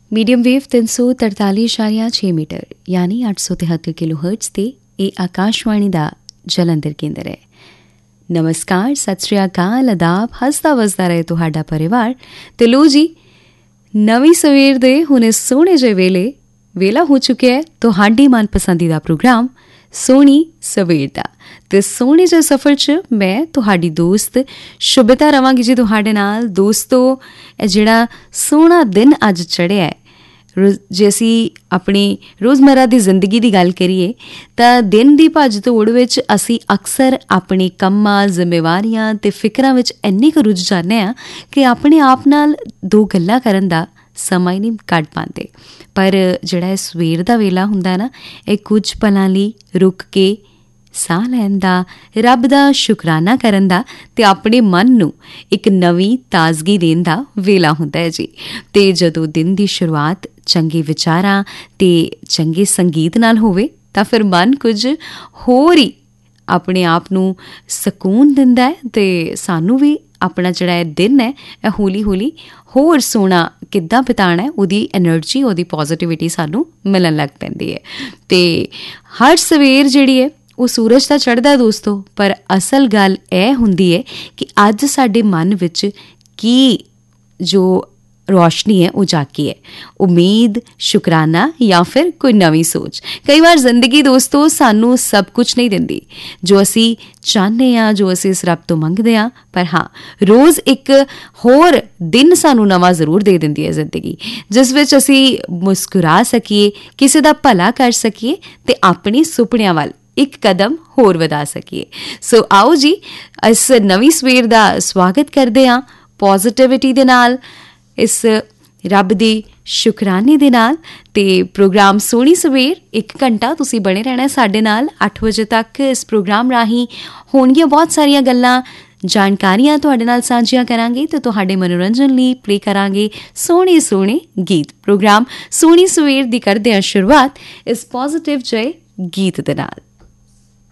Medium wave 343.6 metre यानी 873 kilohertz ते ਇਹ ਆਕਾਸ਼ਵਾਣੀ ਦਾ ਜਲੰਧਰ ਕੇਂਦਰ ਹੈ। ਨਮਸਕਾਰ, ਸਤਿ ਸ਼੍ਰੀ ਅਕਾਲ, ਆਦਾਬ, ਹੱਸਦਾ ਵਸਦਾ ਰਹੇ ਤੁਹਾਡਾ ਪਰਿਵਾਰ। ਤੇ ਲੋ ਜੀ, ਨਵੀਂ ਸਵੇਰ ਦੇ ਹੁਣੇ ਸੋਹਣੇ ਜਿਹੇ ਵੇਲਾ ਹੋ ਚੁੱਕਿਆ ਹੈ ਤੁਹਾਡੀ ਮਨਪਸੰਦੀਦਾ ਪ੍ਰੋਗਰਾਮ ਸੋਹਣੀ ਸਵੇਰ ਦਾ। ਤੇ ਸੋਹਣੇ ਜਿਹੇ ਸਫ਼ਰ 'ਚ ਮੈਂ ਤੁਹਾਡੀ ਦੋਸਤ ਸ਼ੁਭਤਾ ਰਵਾਂਗੀ ਜੀ ਤੁਹਾਡੇ ਨਾਲ। ਦੋਸਤੋ, ਇਹ ਜਿਹੜਾ ਸੋਹਣਾ ਦਿਨ ਅੱਜ ਚੜ੍ਹਿਆ ਹੈ, ਜੇ ਅਸੀਂ ਆਪਣੀ ਰੋਜ਼ਮਰਾ ਦੀ ਜ਼ਿੰਦਗੀ ਦੀ ਗੱਲ ਕਰੀਏ ਤਾਂ ਦਿਨ ਦੀ ਭੱਜ ਦੌੜ ਵਿੱਚ ਅਸੀਂ ਅਕਸਰ ਆਪਣੇ ਕੰਮਾਂ, ਜ਼ਿੰਮੇਵਾਰੀਆਂ ਅਤੇ ਫਿਕਰਾਂ ਵਿੱਚ ਇੰਨੇ ਕੁ ਰੁੱਝ ਜਾਂਦੇ ਹਾਂ ਕਿ ਆਪਣੇ ਆਪ ਨਾਲ ਦੋ ਗੱਲਾਂ ਕਰਨ ਦਾ ਸਮਾਂ ਹੀ ਨਹੀਂ ਕੱਢ ਪਾਉਂਦੇ। ਪਰ ਜਿਹੜਾ ਇਹ ਸਵੇਰ ਦਾ ਵੇਲਾ ਹੁੰਦਾ ਨਾ, ਇਹ ਕੁਝ ਪਲਾਂ ਲਈ ਰੁਕ ਕੇ ਸਾਹ ਲੈਣ ਦਾ, ਰੱਬ ਦਾ ਸ਼ੁਕਰਾਨਾ ਕਰਨ ਦਾ ਅਤੇ ਆਪਣੇ ਮਨ ਨੂੰ ਇੱਕ ਨਵੀਂ ਤਾਜ਼ਗੀ ਦੇਣ ਦਾ ਵੇਲਾ ਹੁੰਦਾ ਹੈ ਜੀ। ਅਤੇ ਜਦੋਂ ਦਿਨ ਦੀ ਸ਼ੁਰੂਆਤ ਚੰਗੇ ਵਿਚਾਰਾਂ ਅਤੇ ਚੰਗੇ ਸੰਗੀਤ ਨਾਲ ਹੋਵੇ ਤਾਂ ਫਿਰ ਮਨ ਕੁਝ ਹੋਰ ਹੀ ਆਪਣੇ ਆਪ ਨੂੰ ਸਕੂਨ ਦਿੰਦਾ ਹੈ ਅਤੇ ਸਾਨੂੰ ਵੀ ਆਪਣਾ ਜਿਹੜਾ ਇਹ ਦਿਨ ਹੈ ਇਹ ਹੌਲੀ ਹੌਲੀ ਹੋਰ ਸੋਹਣਾ ਕਿੱਦਾਂ ਬਿਤਾਉਣਾ ਹੈ, ਉਹਦੀ ਐਨਰਜੀ, ਉਹਦੀ ਪੋਜ਼ੀਟਿਵਿਟੀ ਸਾਨੂੰ ਮਿਲਣ ਲੱਗ ਪੈਂਦੀ ਹੈ। ਅਤੇ ਹਰ ਸਵੇਰ ਜਿਹੜੀ ਹੈ ਉਹ ਸੂਰਜ ਤਾਂ ਚੜ੍ਹਦਾ ਦੋਸਤੋ, ਪਰ ਅਸਲ ਗੱਲ ਇਹ ਹੁੰਦੀ ਹੈ ਕਿ ਅੱਜ ਸਾਡੇ ਮਨ ਵਿੱਚ ਕੀ ਜੋ ਰੋਸ਼ਨੀ ਹੈ ਉਹ ਜਾਗੀ ਹੈ। ਉਮੀਦ, ਸ਼ੁਕਰਾਨਾ ਜਾਂ ਫਿਰ ਕੋਈ ਨਵੀਂ ਸੋਚ। ਕਈ ਵਾਰ ਜ਼ਿੰਦਗੀ ਦੋਸਤੋ ਸਾਨੂੰ ਸਭ ਕੁਝ ਨਹੀਂ ਦਿੰਦੀ ਜੋ ਅਸੀਂ ਚਾਹੁੰਦੇ ਹਾਂ, ਜੋ ਅਸੀਂ ਇਸ ਰੱਬ ਤੋਂ ਮੰਗਦੇ ਹਾਂ, ਪਰ ਹਾਂ, ਰੋਜ਼ ਇੱਕ ਹੋਰ ਦਿਨ ਸਾਨੂੰ ਨਵਾਂ ਜ਼ਰੂਰ ਦੇ ਦਿੰਦੀ ਹੈ ਜ਼ਿੰਦਗੀ, ਜਿਸ ਵਿੱਚ ਅਸੀਂ ਮੁਸਕਰਾ ਸਕੀਏ, ਕਿਸੇ ਦਾ ਭਲਾ ਕਰ ਸਕੀਏ ਅਤੇ ਆਪਣੇ ਸੁਪਨਿਆਂ ਵੱਲ ਇੱਕ ਕਦਮ ਹੋਰ ਵਧਾ ਸਕੀਏ। ਸੋ ਆਓ ਜੀ, ਇਸ ਨਵੀਂ ਸਵੇਰ ਦਾ ਸਵਾਗਤ ਕਰਦੇ ਹਾਂ ਪੋਜ਼ੀਟਿਵਿਟੀ ਦੇ ਨਾਲ, ਇਸ ਰੱਬ ਦੀ ਸ਼ੁਕਰਾਨੇ ਦੇ ਨਾਲ। ਅਤੇ ਪ੍ਰੋਗਰਾਮ ਸੋਹਣੀ ਸਵੇਰ 1 ਘੰਟਾ ਤੁਸੀਂ ਬਣੇ ਰਹਿਣਾ ਸਾਡੇ ਨਾਲ 8 ਵਜੇ ਤੱਕ। ਇਸ ਪ੍ਰੋਗਰਾਮ ਰਾਹੀਂ ਹੋਣਗੀਆਂ ਬਹੁਤ ਸਾਰੀਆਂ ਗੱਲਾਂ, ਜਾਣਕਾਰੀਆਂ ਤੁਹਾਡੇ ਨਾਲ ਸਾਂਝੀਆਂ ਕਰਾਂਗੇ ਅਤੇ ਤੁਹਾਡੇ ਮਨੋਰੰਜਨ ਲਈ ਪਲੇ ਕਰਾਂਗੇ ਸੋਹਣੇ ਸੋਹਣੇ ਗੀਤ। ਪ੍ਰੋਗਰਾਮ ਸੋਹਣੀ ਸਵੇਰ ਦੀ ਕਰਦੇ ਹਾਂ ਸ਼ੁਰੂਆਤ ਇਸ ਪੋਜ਼ੀਟਿਵ ਜਿਹੇ ਗੀਤ ਦੇ ਨਾਲ।